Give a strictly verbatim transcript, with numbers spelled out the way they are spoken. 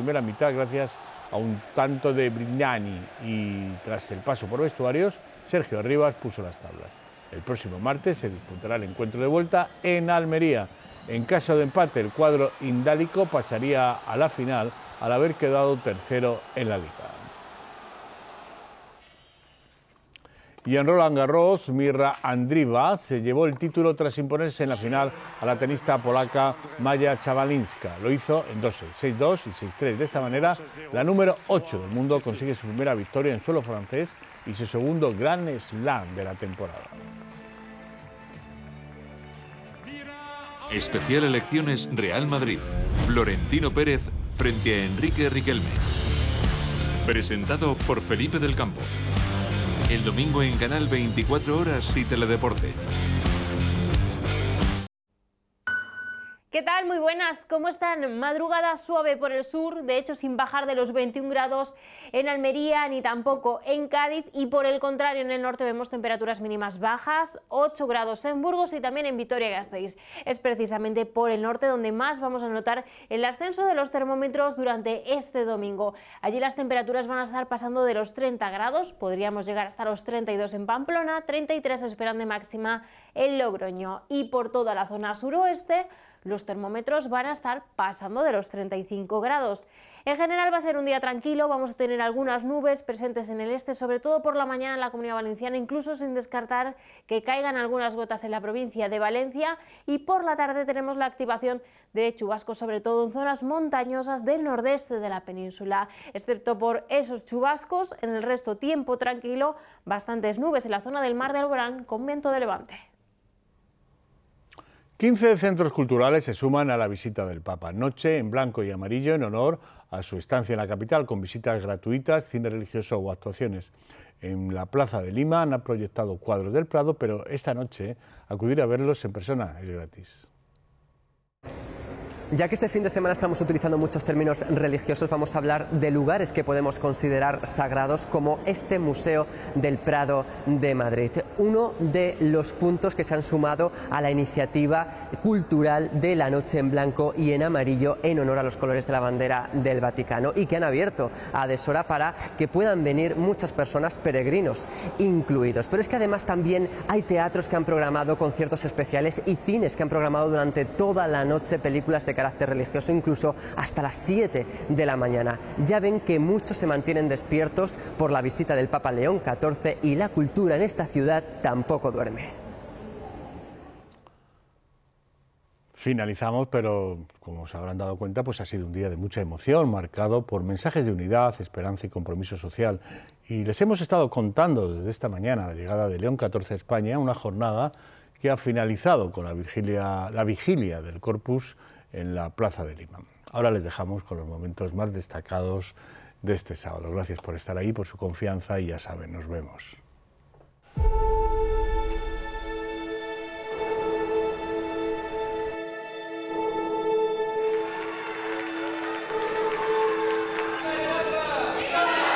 primera mitad gracias a un tanto de Brignani y tras el paso por vestuarios, Sergio Arribas puso las tablas. El próximo martes se disputará el encuentro de vuelta en Almería. En caso de empate, el cuadro indálico pasaría a la final al haber quedado tercero en la Liga. Y en Roland Garros, Mirra Andreeva se llevó el título tras imponerse en la final a la tenista polaca Maja Chawalinska. Lo hizo en dos seis, seis dos y seis tres. De esta manera, la número ocho del mundo consigue su primera victoria en suelo francés y su segundo Grand Slam de la temporada. Especial Elecciones Real Madrid. Florentino Pérez frente a Enrique Riquelme. Presentado por Felipe del Campo. El domingo en Canal veinticuatro horas y Teledeporte. ¿Qué tal? Muy buenas, ¿cómo están? Madrugada suave por el sur, de hecho sin bajar de los veintiún grados en Almería ni tampoco en Cádiz, y por el contrario en el norte vemos temperaturas mínimas bajas, ocho grados en Burgos y también en Vitoria-Gasteiz. Es precisamente por el norte donde más vamos a notar el ascenso de los termómetros durante este domingo. Allí las temperaturas van a estar pasando de los treinta grados, podríamos llegar hasta los treinta y dos en Pamplona, treinta y tres esperan de máxima en Logroño, y por toda la zona suroeste los termómetros van a estar pasando de los treinta y cinco grados. En general va a ser un día tranquilo, vamos a tener algunas nubes presentes en el este, sobre todo por la mañana en la Comunidad Valenciana, incluso sin descartar que caigan algunas gotas en la provincia de Valencia, y por la tarde tenemos la activación de chubascos, sobre todo en zonas montañosas del nordeste de la península. Excepto por esos chubascos, en el resto tiempo tranquilo, bastantes nubes en la zona del Mar de Alborán con viento de levante. quince centros culturales se suman a la visita del Papa. Noche en blanco y amarillo en honor a su estancia en la capital, con visitas gratuitas, cine religioso o actuaciones. En la Plaza de Lima han proyectado cuadros del Prado, pero esta noche acudir a verlos en persona es gratis. Ya que este fin de semana estamos utilizando muchos términos religiosos, vamos a hablar de lugares que podemos considerar sagrados, como este Museo del Prado de Madrid. Uno de los puntos que se han sumado a la iniciativa cultural de la Noche en Blanco y en Amarillo en honor a los colores de la bandera del Vaticano, y que han abierto a deshora para que puedan venir muchas personas, peregrinos incluidos. Pero es que además también hay teatros que han programado conciertos especiales y cines que han programado durante toda la noche películas de carácter religioso, incluso hasta las siete de la mañana. Ya ven que muchos se mantienen despiertos por la visita del Papa León catorce, y la cultura en esta ciudad tampoco duerme. Finalizamos, pero como se habrán dado cuenta, pues ha sido un día de mucha emoción, marcado por mensajes de unidad, esperanza y compromiso social. Y les hemos estado contando desde esta mañana la llegada de León catorce a España, una jornada que ha finalizado con la vigilia, la vigilia del Corpus en la Plaza de Lima. Ahora les dejamos con los momentos más destacados de este sábado. Gracias por estar ahí, por su confianza, y ya saben, nos vemos.